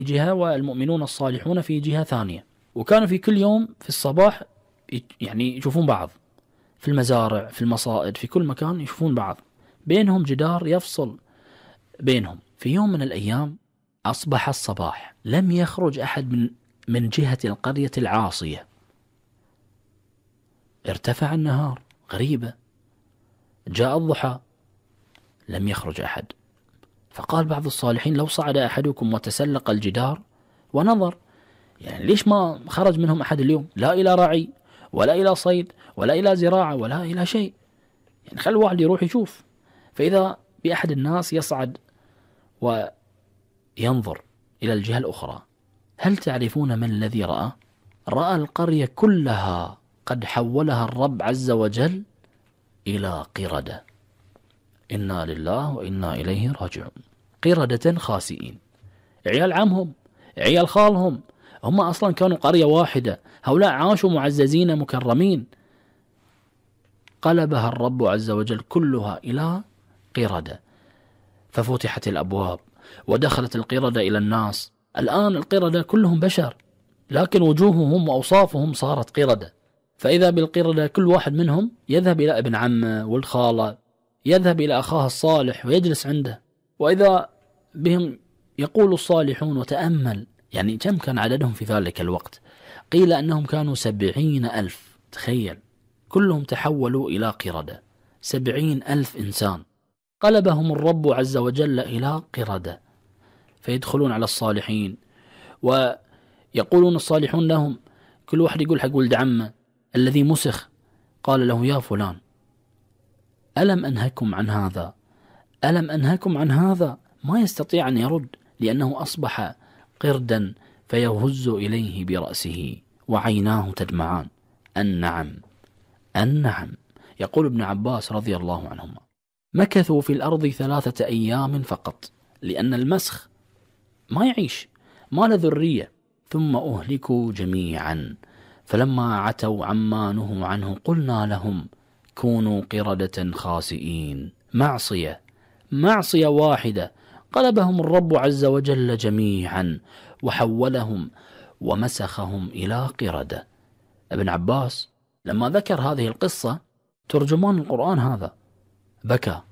جهة والمؤمنون الصالحون في جهة ثانية، وكانوا في كل يوم في الصباح يعني يشوفون بعض في المزارع، في المصائد، في كل مكان يشوفون بعض، بينهم جدار يفصل بينهم. في يوم من الأيام أصبح الصباح، لم يخرج أحد من جهة القرية العاصية. ارتفع النهار، غريبة. جاء الضحى، لم يخرج أحد. فقال بعض الصالحين: لو صعد أحدكم وتسلق الجدار ونظر، يعني ليش ما خرج منهم أحد اليوم؟ لا إلى رعي ولا إلى صيد ولا إلى زراعة ولا إلى شيء، يعني خل واحد يروح يشوف. فإذا بأحد الناس يصعد وينظر إلى الجهة الأخرى. هل تعرفون من الذي رأى؟ رأى القرية كلها قد حولها الرب عز وجل إلى قردة. إنا لله وإنا إليه راجعون. قردة خاسئين، عيال عمهم، عيال خالهم، هم أصلا كانوا قرية واحدة، هؤلاء عاشوا معززين مكرمين. قلبها الرب عز وجل كلها إلى قردة، ففتحت الأبواب ودخلت القردة إلى الناس. الآن القردة كلهم بشر، لكن وجوههم وأوصافهم صارت قردة. فإذا بالقردة كل واحد منهم يذهب إلى ابن عمه والخالة، يذهب إلى أخاه الصالح ويجلس عنده. وإذا بهم يقول الصالحون وتأمل، يعني كم كان عددهم في ذلك الوقت؟ قيل أنهم كانوا 70,000. تخيل، كلهم تحولوا إلى قردة، 70,000 إنسان قلبهم الرب عز وجل إلى قردة. فيدخلون على الصالحين ويقولون الصالحون لهم، كل واحد يقول حق ولد عمه الذي مسخ، قال له: يا فلان، ألم أنهكم عن هذا؟ ألم أنهكم عن هذا؟ ما يستطيع أن يرد، لأنه أصبح قردا فيهز إليه برأسه وعيناه تدمعان. النعم النعم. يقول ابن عباس رضي الله عنهما: مكثوا في الأرض 3 أيام فقط، لأن المسخ ما يعيش، ما له ذرية، ثم أهلكوا جميعا. فلما عتوا عما نهوا عنه قلنا لهم كونوا قردة خاسئين. معصية واحدة قلبهم الرب عز وجل جميعا وحولهم ومسخهم إلى قردة. ابن عباس لما ذكر هذه القصة، ترجمان القرآن هذا بكى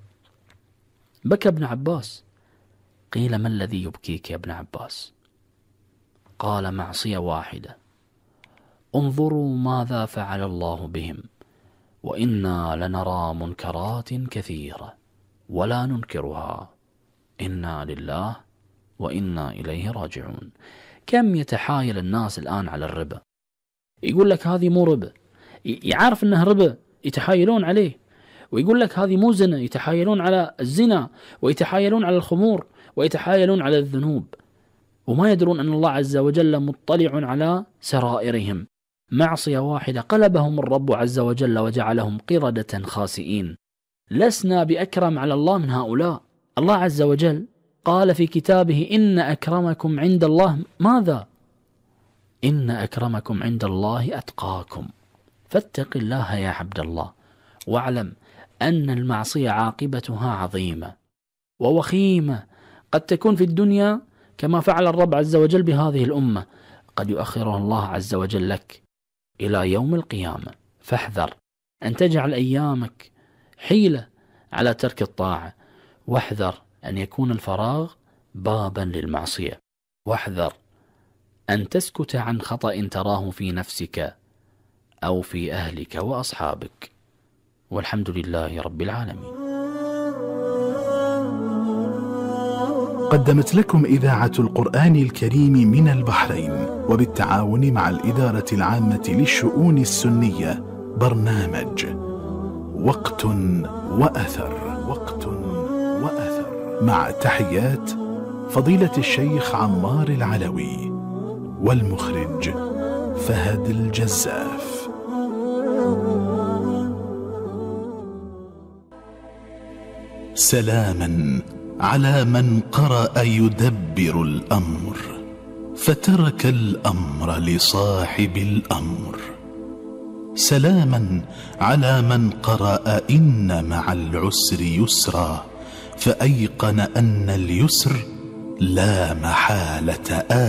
ابن عباس. قيل: ما الذي يبكيك يا ابن عباس؟ قال: معصية واحدة، انظروا ماذا فعل الله بهم، وإنا لنرى منكرات كثيرة ولا ننكرها، إنا لله وإنا إليه راجعون. كم يتحايل الناس الآن على الربا، يقول لك هذه مو ربا، يعرف أنه ربا يتحايلون عليه، ويقول لك هذه مو زنا، يتحايلون على الزنا، ويتحايلون على الخمور، ويتحايلون على الذنوب، وما يدرون أن الله عز وجل مطلع على سرائرهم. معصية واحدة قلبهم الرب عز وجل وجعلهم قردة خاسئين. لسنا بأكرم على الله من هؤلاء. الله عز وجل قال في كتابه: إن أكرمكم عند الله ماذا؟ إن أكرمكم عند الله أتقاكم. فاتق الله يا عبد الله، واعلم أن المعصية عاقبتها عظيمة ووخيمة، قد تكون في الدنيا كما فعل الرب عز وجل بهذه الأمة، قد يؤخرها الله عز وجل لك إلى يوم القيامة. فاحذر أن تجعل أيامك حيلة على ترك الطاعة، واحذر أن يكون الفراغ بابا للمعصية، واحذر أن تسكت عن خطأ تراه في نفسك أو في أهلك وأصحابك. والحمد لله رب العالمين. قدمت لكم إذاعة القرآن الكريم من البحرين وبالتعاون مع الإدارة العامة للشؤون السنية برنامج وقت وأثر. مع تحيات فضيلة الشيخ عمار العلوي والمخرج فهد الجزاف. سلاما على من قرأ يدبر الأمر فترك الأمر لصاحب الأمر. سلاما على من قرأ إن مع العسر يسرا فأيقن أن اليسر لا محالة